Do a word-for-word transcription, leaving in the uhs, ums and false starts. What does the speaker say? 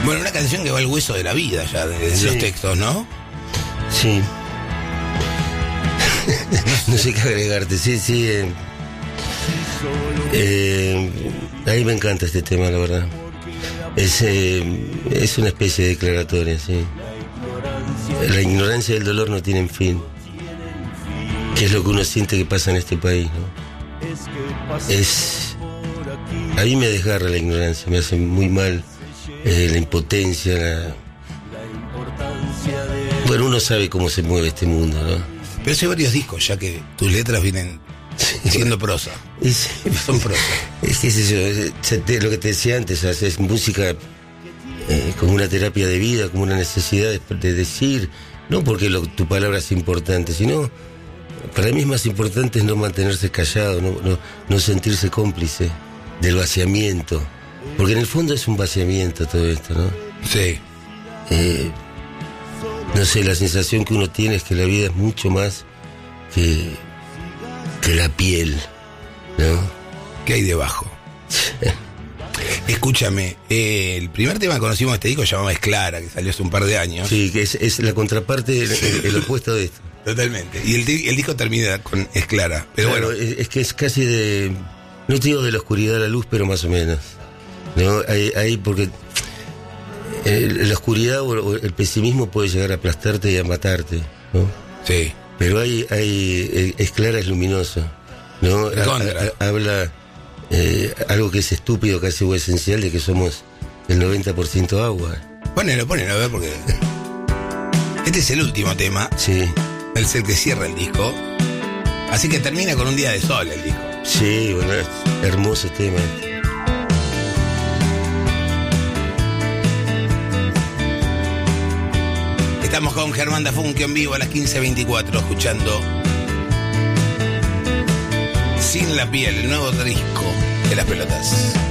Bueno, una canción que va al hueso de la vida ya, de Sí. los textos, ¿no? Sí. No sé qué agregarte, sí, sí. Eh, eh, a mí me encanta este tema, la verdad. Es, eh, es una especie de declaratoria, sí. La ignorancia y el dolor no tienen fin. ¿Qué es lo que uno siente que pasa en este país, no? Es... A mí me desgarra la ignorancia, me hace muy mal eh, la impotencia, la... Bueno, uno sabe cómo se mueve este mundo, ¿no? Pero hace varios discos ya que tus letras vienen siendo prosa. Es, Son prosa. es que es eso, es, lo que te decía antes, es música eh, como una terapia de vida, como una necesidad de, de decir, no porque lo, tu palabra es importante, sino para mí es más importante es no mantenerse callado, no, no, no sentirse cómplice del vaciamiento, porque en el fondo es un vaciamiento todo esto, ¿no? Sí. Eh, no sé, la sensación que uno tiene es que la vida es mucho más que, que la piel, ¿no? ¿Qué hay debajo? Escúchame, eh, el primer tema que conocimos de este disco se llamaba Es Clara, que salió hace un par de años. Sí, que es, es la contraparte, el, el, el opuesto de esto. Totalmente. Y el, el disco termina con Es Clara. Pero Claro, bueno. es, es que es casi de... No te digo de la oscuridad a la luz, pero más o menos. ¿No? Ahí, ahí porque... El, la oscuridad o el pesimismo puede llegar a aplastarte y a matarte, ¿no? Sí. Pero hay, hay Es Clara, es luminoso, ¿no? Ha, ha, habla eh, algo que es estúpido, casi o esencial, de que somos el noventa por ciento agua. Ponelo, ponelo, a ver, porque este es el último tema. Sí. Es el que cierra el disco. Así que termina con un día de sol el disco. Sí, bueno, es hermoso tema. Estamos con Germán Dafunquio en vivo a las quince veinticuatro, escuchando Sin la piel, el nuevo disco de Las Pelotas.